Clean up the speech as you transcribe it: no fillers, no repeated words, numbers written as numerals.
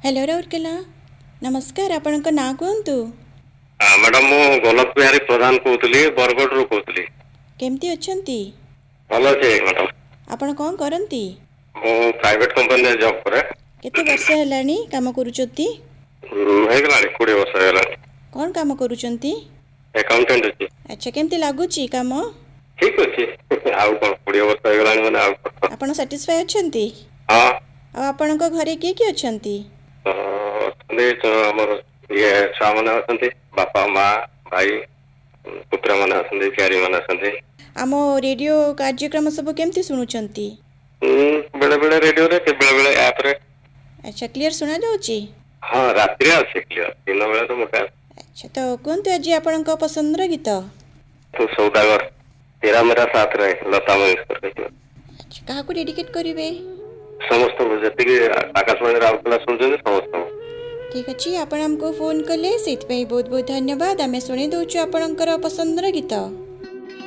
Hello Rourkela नमस्कार आपणक ना कहतु मैडम मु गोलक बिहारी प्रधान कहूली बरगढ़ रू कहूली केमती अच्छंती भल अच्छे मैडम आपण कौन करंती मु प्राइवेट कंपनी जॉब करे केते वर्ष हेलानी काम करूचंती हे गलानी 20 वर्ष हेलानी कौन काम करूचंती अकाउंटेंट अछि अच्छा केमती लागुची काम ठीक अछि आउ कोन 20 वर्ष हे गलानी माने आउ आपण सैटिस्फाई अच्छंती हां आ आपणक घरे के अच्छंती हमर ये छा माने अछंती बापा माँ भाई पुत्र माने अछंती प्यारी माने अछंती आम रेडियो कार्यक्रम सब केमती सुनुचंती बेले बेले रेडियो रे के बेले बेले ऐप रे अच्छा क्लियर सुना जाउची हां रात्रि रे अछि क्लियर दिन बेले तो मोटा अच्छा तो कोनते आज आपणक पसंद र गीत तो सौदागर तेरा मेरा साथ रहे लता मंगेशकर के अच्छा काहा को डेडिकेट करिवे समस्त जति आकाशवाणी राउरकेला सुनछन समस्त ठीक अच्छी आपण हमको फोन कले बहुत बहुत धन्यवाद आम शुणी दौचु आपणकर पसंद गीत।